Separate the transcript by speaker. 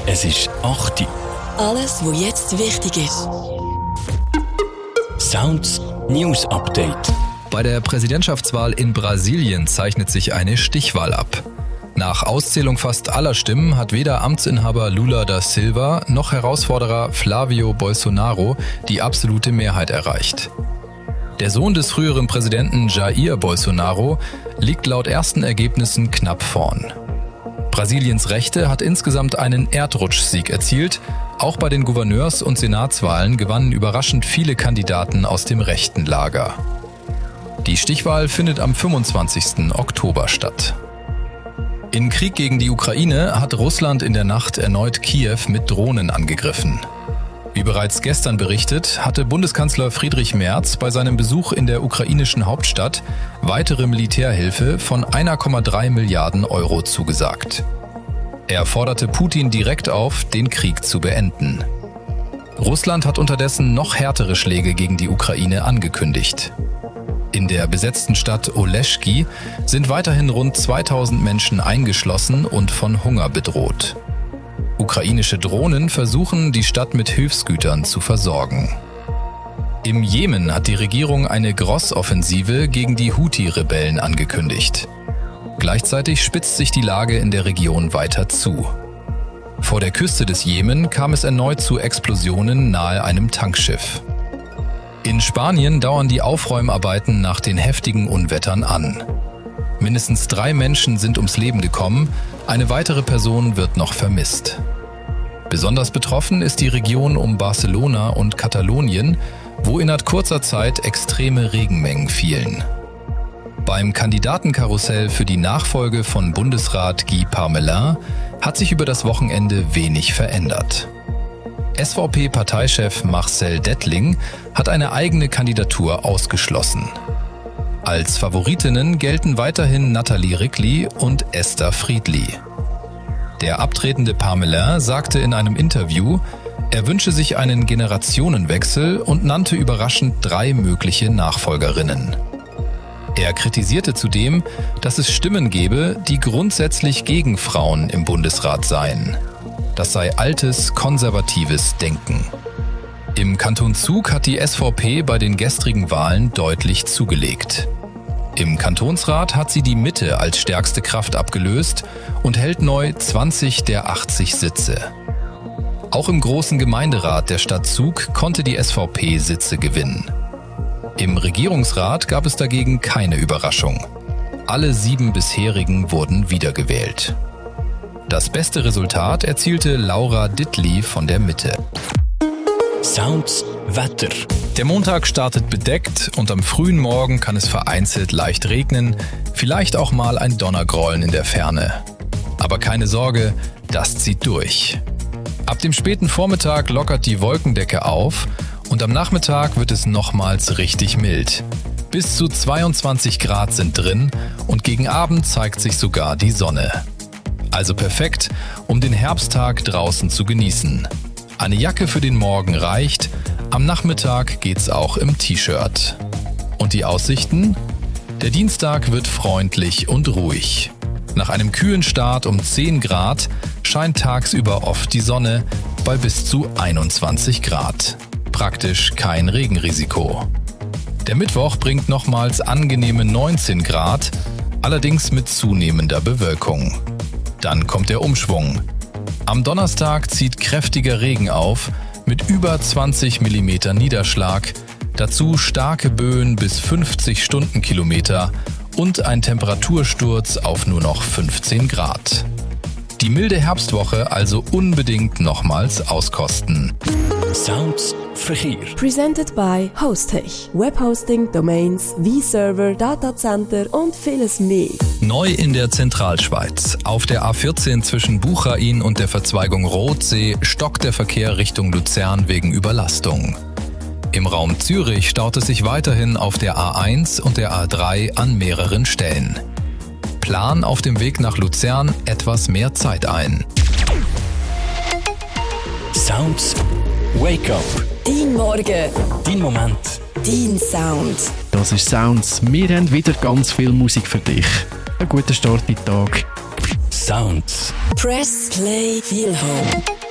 Speaker 1: Es ist 8 Uhr.
Speaker 2: Alles, was jetzt wichtig ist.
Speaker 1: Sounds News Update.
Speaker 3: Bei der Präsidentschaftswahl in Brasilien zeichnet sich eine Stichwahl ab. Nach Auszählung fast aller Stimmen hat weder Amtsinhaber Lula da Silva noch Herausforderer Flávio Bolsonaro die absolute Mehrheit erreicht. Der Sohn des früheren Präsidenten Jair Bolsonaro liegt laut ersten Ergebnissen knapp vorn. Brasiliens Rechte hat insgesamt einen Erdrutschsieg erzielt. Auch bei den Gouverneurs- und Senatswahlen gewannen überraschend viele Kandidaten aus dem rechten Lager. Die Stichwahl findet am 25. Oktober statt. Im Krieg gegen die Ukraine hat Russland in der Nacht erneut Kiew mit Drohnen angegriffen. Wie bereits gestern berichtet, hatte Bundeskanzler Friedrich Merz bei seinem Besuch in der ukrainischen Hauptstadt weitere Militärhilfe von 1,3 Milliarden Euro zugesagt. Er forderte Putin direkt auf, den Krieg zu beenden. Russland hat unterdessen noch härtere Schläge gegen die Ukraine angekündigt. In der besetzten Stadt Oleschki sind weiterhin rund 2000 Menschen eingeschlossen und von Hunger bedroht. Ukrainische Drohnen versuchen, die Stadt mit Hilfsgütern zu versorgen. Im Jemen hat die Regierung eine Grossoffensive gegen die Houthi-Rebellen angekündigt. Gleichzeitig spitzt sich die Lage in der Region weiter zu. Vor der Küste des Jemen kam es erneut zu Explosionen nahe einem Tankschiff. In Spanien dauern die Aufräumarbeiten nach den heftigen Unwettern an. Mindestens 3 Menschen sind ums Leben gekommen, eine weitere Person wird noch vermisst. Besonders betroffen ist die Region um Barcelona und Katalonien, wo innerhalb kurzer Zeit extreme Regenmengen fielen. Beim Kandidatenkarussell für die Nachfolge von Bundesrat Guy Parmelin hat sich über das Wochenende wenig verändert. SVP-Parteichef Marcel Dettling hat eine eigene Kandidatur ausgeschlossen. Als Favoritinnen gelten weiterhin Nathalie Rickli und Esther Friedli. Der abtretende Parmelin sagte in einem Interview, er wünsche sich einen Generationenwechsel und nannte überraschend 3 mögliche Nachfolgerinnen. Er kritisierte zudem, dass es Stimmen gebe, die grundsätzlich gegen Frauen im Bundesrat seien. Das sei altes, konservatives Denken. Im Kanton Zug hat die SVP bei den gestrigen Wahlen deutlich zugelegt. Im Kantonsrat hat sie die Mitte als stärkste Kraft abgelöst und hält neu 20 der 80 Sitze. Auch im großen Gemeinderat der Stadt Zug konnte die SVP Sitze gewinnen. Im Regierungsrat gab es dagegen keine Überraschung. Alle 7 bisherigen wurden wiedergewählt. Das beste Resultat erzielte Laura Dittli von der Mitte.
Speaker 1: Sounds Wetter.
Speaker 3: Der Montag startet bedeckt und am frühen Morgen kann es vereinzelt leicht regnen, vielleicht auch mal ein Donnergrollen in der Ferne. Aber keine Sorge, das zieht durch. Ab dem späten Vormittag lockert die Wolkendecke auf und am Nachmittag wird es nochmals richtig mild. Bis zu 22 Grad sind drin und gegen Abend zeigt sich sogar die Sonne. Also perfekt, um den Herbsttag draußen zu genießen. Eine Jacke für den Morgen reicht, am Nachmittag geht's auch im T-Shirt. Und die Aussichten? Der Dienstag wird freundlich und ruhig. Nach einem kühlen Start um 10 Grad scheint tagsüber oft die Sonne bei bis zu 21 Grad. Praktisch kein Regenrisiko. Der Mittwoch bringt nochmals angenehme 19 Grad, allerdings mit zunehmender Bewölkung. Dann kommt der Umschwung. Am Donnerstag zieht kräftiger Regen auf, mit über 20 mm Niederschlag, dazu starke Böen bis 50 Stundenkilometer und ein Temperatursturz auf nur noch 15 Grad. Die milde Herbstwoche also unbedingt nochmals auskosten.
Speaker 1: Sounds Verkehr.
Speaker 2: Presented by Hostech. Webhosting, Domains, V-Server, Datacenter und vieles mehr.
Speaker 3: Neu in der Zentralschweiz. Auf der A14 zwischen Buchain und der Verzweigung Rothsee stockt der Verkehr Richtung Luzern wegen Überlastung. Im Raum Zürich staut es sich weiterhin auf der A1 und der A3 an mehreren Stellen. Plan auf dem Weg nach Luzern etwas mehr Zeit ein.
Speaker 1: Sounds Wake Up.
Speaker 2: Dein Morgen.
Speaker 1: Dein Moment.
Speaker 2: Dein Sound.
Speaker 4: Das ist Sounds. Wir haben wieder ganz viel Musik für dich. Einen guten Start in den Tag.
Speaker 1: Sounds.
Speaker 2: Press Play Feel Home.